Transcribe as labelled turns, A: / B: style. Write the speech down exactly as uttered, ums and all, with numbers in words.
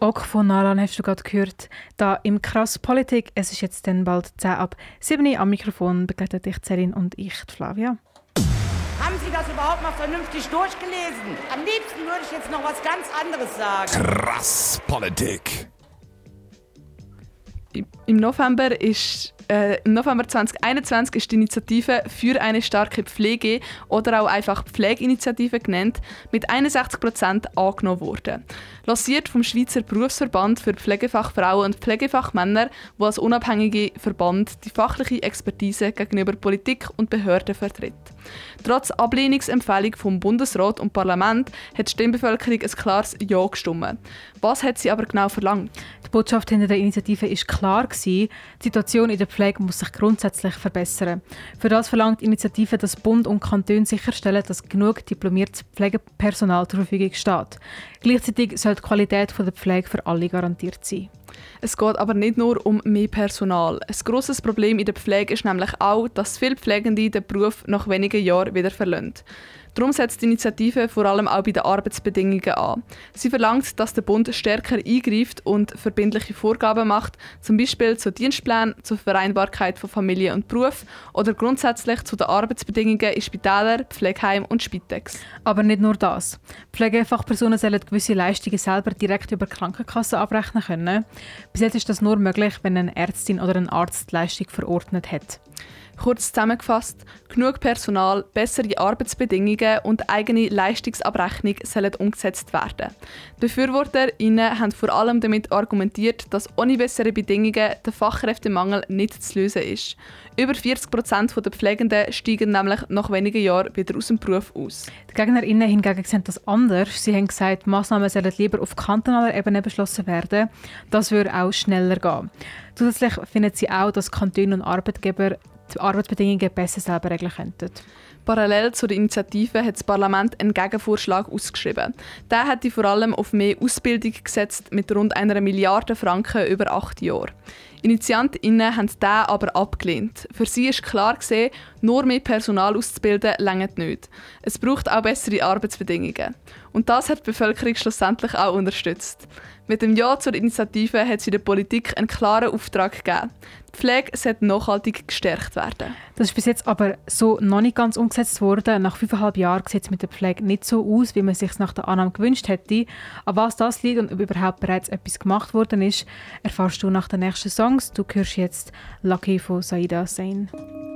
A: Ok von Nalan hast du gerade gehört. Da im Krass Politik. Es ist jetzt dann bald zehn ab sieben Uhr am Mikrofon. Begleitet dich Celine und ich, Flavia.
B: Haben Sie das überhaupt mal vernünftig durchgelesen? Am liebsten würde ich jetzt noch was ganz anderes sagen.
C: Krass Politik.
D: Im November, ist, äh, im November zwanzig einundzwanzig ist die Initiative «Für eine starke Pflege» oder auch einfach «Pflegeinitiative» genannt, mit einundsechzig Prozent angenommen worden. Lanciert vom Schweizer Berufsverband für Pflegefachfrauen und Pflegefachmänner, der als unabhängige Verband die fachliche Expertise gegenüber Politik und Behörden vertritt. Trotz Ablehnungsempfehlung vom Bundesrat und Parlament hat die Stimmbevölkerung ein klares Ja gestimmt. Was hat sie aber genau verlangt?
A: Die Botschaft hinter der Initiative war klar. Die Situation in der Pflege muss sich grundsätzlich verbessern. Für das verlangt die Initiative, dass Bund und Kantone sicherstellen, dass genug diplomiertes Pflegepersonal zur Verfügung steht. Gleichzeitig soll die Qualität der Pflege für alle garantiert sein.
D: Es geht aber nicht nur um mehr Personal. Ein grosses Problem in der Pflege ist nämlich auch, dass viele Pflegende den Beruf nach wenigen Jahren wieder verlassen. Darum setzt die Initiative vor allem auch bei den Arbeitsbedingungen an. Sie verlangt, dass der Bund stärker eingreift und verbindliche Vorgaben macht, zum Beispiel zu Dienstplänen, zur Vereinbarkeit von Familie und Beruf oder grundsätzlich zu den Arbeitsbedingungen in Spitälern, Pflegeheimen und Spitex.
A: Aber nicht nur das. Pflegefachpersonen sollen gewisse Leistungen selber direkt über die Krankenkasse abrechnen können. Bis jetzt ist das nur möglich, wenn eine Ärztin oder ein Arzt die Leistung verordnet hat.
D: Kurz zusammengefasst, genug Personal, bessere Arbeitsbedingungen und eigene Leistungsabrechnung sollen umgesetzt werden. Die BefürworterInnen haben vor allem damit argumentiert, dass ohne bessere Bedingungen der Fachkräftemangel nicht zu lösen ist. Über vierzig Prozent der Pflegenden steigen nämlich nach wenigen Jahren wieder aus dem Beruf aus.
A: Die GegnerInnen hingegen sehen das anders. Sie haben gesagt, Massnahmen sollen lieber auf kantonaler Ebene beschlossen werden. Das würde auch schneller gehen. Zusätzlich finden sie auch, dass Kantone und Arbeitgeber die Arbeitsbedingungen besser selber regeln könnten.
D: Parallel zur Initiative hat das Parlament einen Gegenvorschlag ausgeschrieben. Der hätte vor allem auf mehr Ausbildung gesetzt, mit rund einer Milliarde Franken über acht Jahre. InitiantInnen haben diesen aber abgelehnt. Für sie ist klar gesehen, nur mehr Personal auszubilden reicht nicht. Es braucht auch bessere Arbeitsbedingungen. Und das hat die Bevölkerung schlussendlich auch unterstützt. Mit dem Ja zur Initiative hat sie der Politik einen klaren Auftrag gegeben. Die Pflege sollte nachhaltig gestärkt werden.
A: Das ist bis jetzt aber so noch nicht ganz umgesetzt worden. Nach fünfeinhalb Jahren sieht es mit der Pflege nicht so aus, wie man es sich nach der Annahme gewünscht hätte. An was das liegt und ob überhaupt bereits etwas gemacht worden ist, erfährst du nach den nächsten Songs. Du hörst jetzt «Lucky» von Saida Sain.